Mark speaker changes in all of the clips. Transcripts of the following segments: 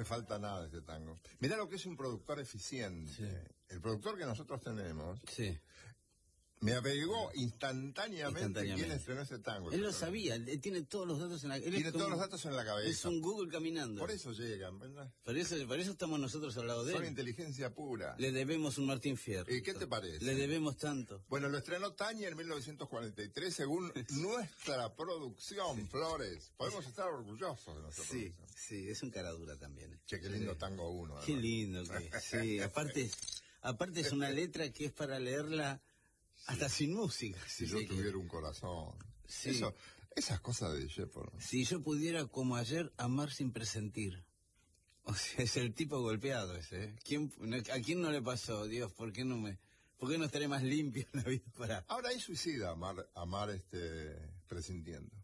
Speaker 1: me falta nada de este tango. Mirá lo que es un productor eficiente.
Speaker 2: Sí.
Speaker 1: El productor que nosotros tenemos
Speaker 2: Sí.
Speaker 1: me averiguó instantáneamente quién estrenó ese tango.
Speaker 2: Él lo sabía, él tiene todos los datos en la cabeza.
Speaker 1: Tiene todos los datos en la cabeza.
Speaker 2: Es un Google caminando.
Speaker 1: Por eso llegan, ¿verdad?
Speaker 2: Por eso estamos nosotros al lado de él.
Speaker 1: Son inteligencia pura.
Speaker 2: Le debemos un Martín Fierro.
Speaker 1: ¿Y qué te parece?
Speaker 2: Le debemos tanto.
Speaker 1: Bueno, lo estrenó Tania en 1943, según nuestra producción, Flores. Podemos estar orgullosos de nuestra producción.
Speaker 2: Sí, es un caradura también.
Speaker 1: Che, qué lindo tango uno.
Speaker 2: Qué lindo que es. Sí, aparte es una letra que es para leerla hasta sin música.
Speaker 1: Si yo tuviera un corazón.
Speaker 2: Sí.
Speaker 1: Esas cosas de Shepard.
Speaker 2: Si yo pudiera, como ayer, amar sin presentir. O sea, es el tipo golpeado ese, ¿eh? ¿A quién no le pasó? Dios, ¿por qué no estaré más limpio en la vida para...?
Speaker 1: Ahora es suicida amar presintiendo.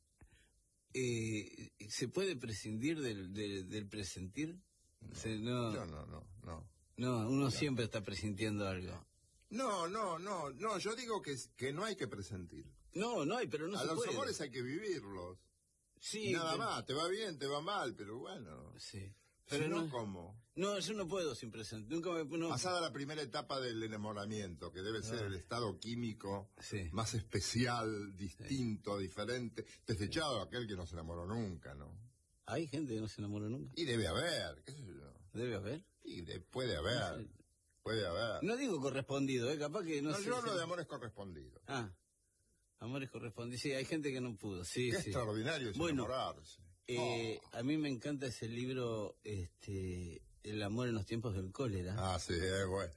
Speaker 2: ¿Se puede prescindir del presentir?
Speaker 1: No,
Speaker 2: o sea, no.
Speaker 1: Yo
Speaker 2: No, uno siempre está presintiendo algo.
Speaker 1: No, yo digo que no hay que presentir.
Speaker 2: No hay, pero no se puede.
Speaker 1: A los amores hay que vivirlos.
Speaker 2: Sí.
Speaker 1: Nada más, te va bien, te va mal, pero bueno.
Speaker 2: Sí.
Speaker 1: Pero si no, ¿cómo?
Speaker 2: No, yo no puedo sin presentir.
Speaker 1: Pasada la primera etapa del enamoramiento, que debe ser el estado químico más especial, distinto, diferente, desechado aquel que no se enamoró nunca, ¿no?
Speaker 2: Hay gente que no se enamoró nunca.
Speaker 1: Y debe haber, qué sé yo.
Speaker 2: ¿Debe haber?
Speaker 1: Y puede haber. No sé. Puede haber.
Speaker 2: No digo correspondido, capaz que no sé.
Speaker 1: Yo hablo de amores correspondidos.
Speaker 2: Amores correspondidos. Sí, hay gente que no pudo. Sí,
Speaker 1: Qué extraordinario es enamorarse.
Speaker 2: A mí me encanta ese libro, El amor en los tiempos del cólera.
Speaker 1: Sí, es bueno.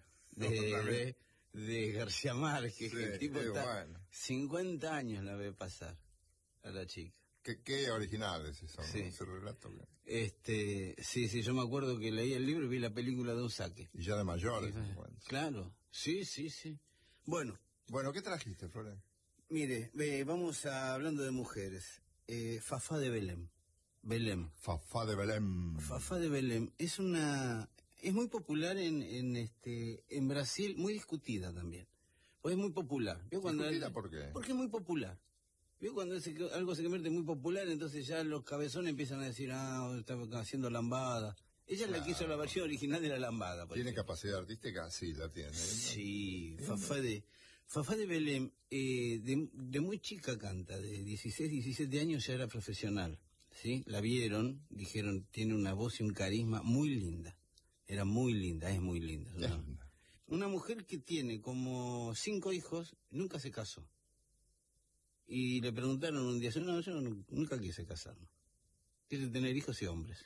Speaker 2: De García Márquez, que el tipo está 50 años la ve pasar a la chica.
Speaker 1: Qué originales son,
Speaker 2: sí.
Speaker 1: Ese relato.
Speaker 2: Sí, yo me acuerdo que leí el libro y vi la película de un saque.
Speaker 1: Y ya de mayores.
Speaker 2: Claro, sí. Bueno,
Speaker 1: ¿qué trajiste, Flores?
Speaker 2: Mire, vamos hablando de mujeres. Fafá de Belém.
Speaker 1: Fafá de Belém.
Speaker 2: Fafá de Belém es muy popular en Brasil, muy discutida también. Pues es muy popular.
Speaker 1: ¿Discutida por qué?
Speaker 2: Porque es muy popular. ¿Vio cuando algo se convierte muy popular, entonces ya los cabezones empiezan a decir, está haciendo lambada? Ella es la que hizo la versión original de la lambada.
Speaker 1: ¿Tiene capacidad artística? Sí, la tiene.
Speaker 2: Sí, Fafá de Belém, de muy chica canta, de 16, 17 años ya era profesional, ¿sí? La vieron, dijeron, tiene una voz y un carisma muy linda. Era muy linda, es muy linda. Una mujer que tiene como 5 hijos, nunca se casó. Y le preguntaron un día, no, yo nunca quise casarme. Quise tener hijos y hombres.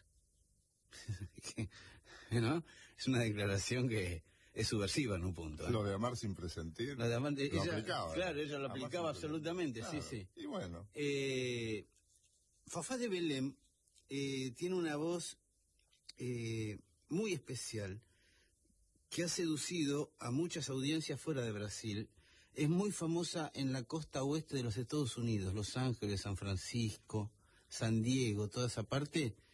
Speaker 2: ¿No? Es una declaración que es subversiva en un punto.
Speaker 1: Lo de amar sin presentir.
Speaker 2: Lo de amar, ella
Speaker 1: aplicaba.
Speaker 2: Claro, ella lo aplicaba absolutamente, claro. Sí.
Speaker 1: Y bueno.
Speaker 2: Fafá de Belém tiene una voz muy especial que ha seducido a muchas audiencias fuera de Brasil. Es muy famosa en la costa oeste de los Estados Unidos, Los Ángeles, San Francisco, San Diego, toda esa parte.